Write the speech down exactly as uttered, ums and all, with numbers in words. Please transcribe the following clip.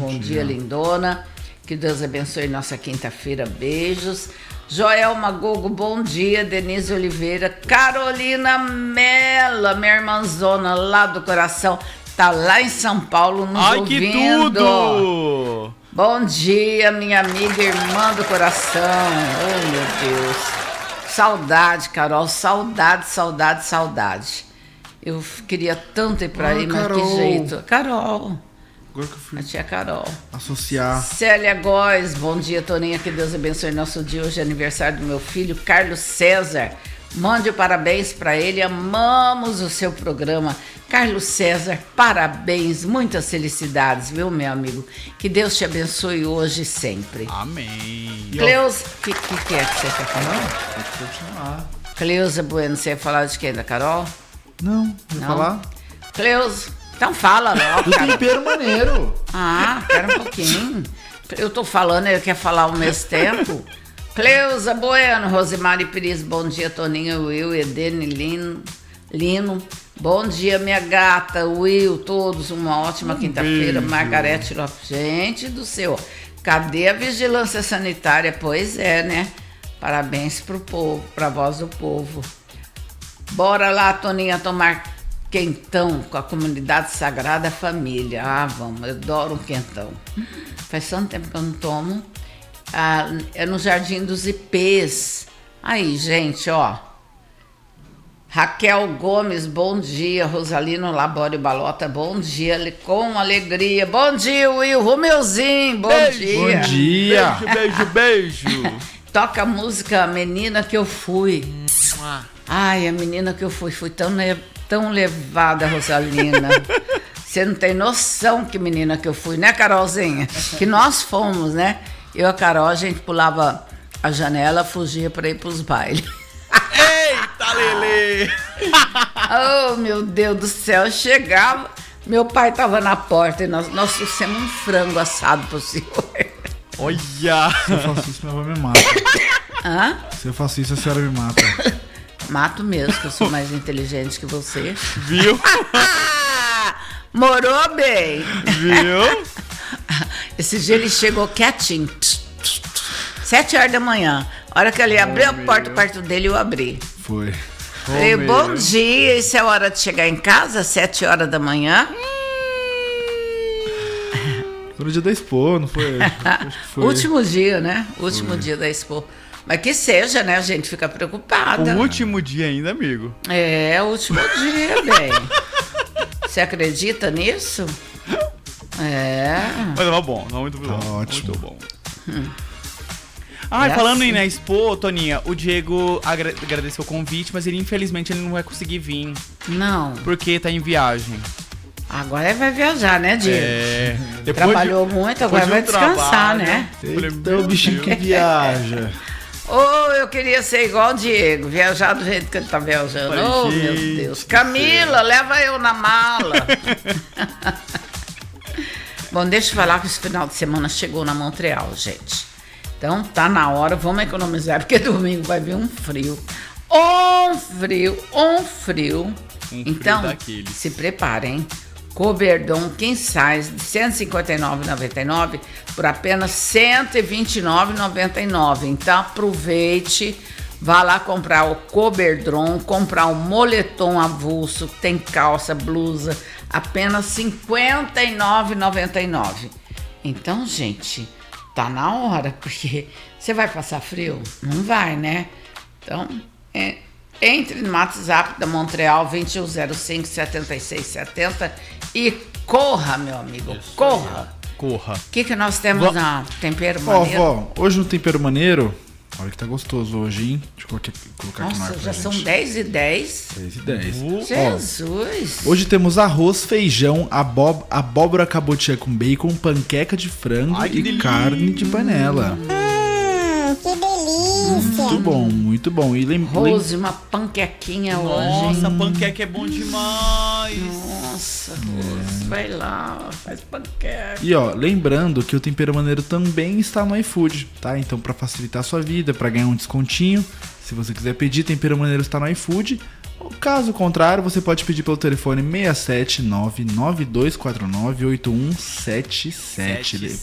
Bom, Bom dia. dia, lindona. Que Deus abençoe nossa quinta-feira. Beijos. Joel Magogo, bom dia. Denise Oliveira. Carolina Mela, minha irmãzona lá do coração. Tá lá em São Paulo nos Ai, ouvindo. Que tudo! Bom dia, minha amiga irmã do coração. Oh, meu Deus. Saudade, Carol. Saudade, saudade, saudade. Eu queria tanto ir pra aí, mas Carol. que jeito. Carol. Agora que eu fui A tia Carol. associar. Célia Góes, bom dia, Toninha, que Deus abençoe nosso dia. Hoje é aniversário do meu filho, Carlos César. Mande o parabéns para ele, amamos o seu programa. Carlos César, parabéns, muitas felicidades, viu, meu amigo? Que Deus te abençoe hoje e sempre. Amém. Cleusa, o que, que, que é que você quer falar? Pode continuar. Cleusa Bueno, você ia falar de quem? Da Carol? Não, vou Não? falar? Cleusa, então fala logo, Do cara. tempero maneiro. Ah, espera um pouquinho. Eu tô falando, ele quer falar ao mesmo tempo. Cleusa Bueno, Rosemary Pires, bom dia, Toninho, Will, Edene, Lino, Lino. Bom dia, minha gata, Will, todos, uma ótima Um quinta-feira. beijo. Margarete Lopes, gente do céu, cadê a vigilância sanitária? Pois é, né? Parabéns pro povo, pra voz do povo. Bora lá, Toninha, tomar quentão com a comunidade Sagrada Família. Ah, vamos, eu adoro um quentão. Faz tanto tempo que eu não tomo. Ah, é no Jardim dos Ipês. Aí, gente, ó. Raquel Gomes, bom dia. Rosalino Labore Balota, bom dia. Com alegria. Bom dia, Will. Romeuzinho, bom Beijo. dia. Bom dia. Beijo, beijo, beijo. Toca a música Menina Que Eu Fui. Ai, a menina que eu fui, fui tão, le- tão levada, Rosalina. Você não tem noção que menina que eu fui, né, Carolzinha? Que nós fomos, né? Eu e a Carol, a gente pulava a janela, fugia para ir pros bailes. Eita, Lelê! Oh, meu Deus do céu, eu chegava, meu pai tava na porta e nós, nós trouxemos um frango assado pro senhor. Olha! Se eu faço isso, minha avó me mata. Hã? Se eu faço isso, a senhora me mata. Mato mesmo, que eu sou mais inteligente que você. Viu? Morou bem. Viu? Esse dia ele chegou quietinho. Sete horas da manhã. A hora que ele abriu a porta do quarto dele, eu abri. Foi. Falei, meu. bom dia, isso é hora de chegar em casa, sete horas da manhã. Foi no dia da Expo, não foi? Acho que foi. Último dia, né? Último dia da Expo. Mas que seja, né? A gente fica preocupada. O último dia ainda, amigo. É, o último dia, bem. Você acredita nisso? É. Mas tava bom, não muito bom. Tá ótimo. Muito bom. Ah, É falando assim. em na Expo, Toninha, o Diego agra- agradeceu o convite, mas ele infelizmente ele não vai conseguir vir, Não. porque tá em viagem. Agora ele vai viajar, né, Diego? É. Depois Trabalhou de- muito, depois agora de vai um descansar, trabalho, né? Falei, Então o meu bichinho Deus. que viaja. Oh, eu queria ser igual o Diego, viajar do jeito que ele tá viajando. Falei, Oh, meu gente Deus. do Camila, leva eu na mala. Bom, deixa eu falar que esse final de semana chegou na Montreal, gente. Então, tá na hora, vamos economizar, porque domingo vai vir um frio. Um frio, um frio. Um frio então, daqueles. se preparem. Coberdon King Size de cento e cinquenta e nove reais e noventa e nove centavos por apenas cento e vinte e nove reais e noventa e nove centavos. Então aproveite, vá lá comprar o Coberdron, comprar o moletom avulso, tem calça, blusa, apenas cinquenta e nove reais e noventa e nove centavos. Então, gente, tá na hora, porque você vai passar frio? Não vai, né? Então, é... entre no WhatsApp da Montreal vinte e um zero cinco, setenta e seis setenta e corra, meu amigo, Isso corra. Corra. O que, que nós temos Vó- na tempero Ó, maneiro? vó, hoje no tempero maneiro, olha que tá gostoso hoje, hein? Deixa eu colocar, colocar aqui no ar Nossa, pra já são gente. dez e dez. dez e dez. Uh, Ó, Jesus. hoje temos arroz, feijão, abó- abóbora cabotiã com bacon, panqueca de frango Ai, que e delícia. carne de panela. Hum, que delícia! Muito bom, muito bom. E lem- lem- Rose, uma panquequinha hoje. Nossa, hein? panqueca é bom demais. Nossa, Rose, vai lá, faz panqueca. E ó, lembrando que o Tempero Maneiro também está no iFood, tá? Então, pra facilitar a sua vida, pra ganhar um descontinho, se você quiser pedir, Tempero Maneiro está no iFood. Caso contrário, você pode pedir pelo telefone seis sete nove nove dois quatro nove oito um sete sete.